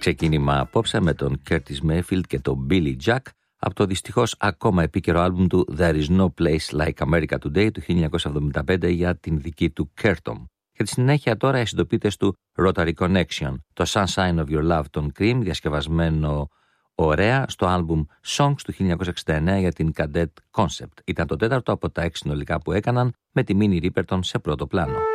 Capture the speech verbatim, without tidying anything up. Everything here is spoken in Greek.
Ξεκίνημα απόψε με τον Curtis Mayfield και τον Billy Jack από το δυστυχώς ακόμα επίκαιρο άλμπουμ του There is no place like America Today του χίλια εννιακόσια εβδομήντα πέντε για την δική του Curtom. Και τη συνέχεια τώρα οι συντοπίτες του Rotary Connection, το Sunshine of Your Love των Cream, διασκευασμένο ωραία στο άλμπουμ Songs του χίλια εννιακόσια εξήντα εννέα για την Cadet Concept. Ήταν το τέταρτο από τα έξι συνολικά που έκαναν με τη Minnie Riperton σε πρώτο πλάνο.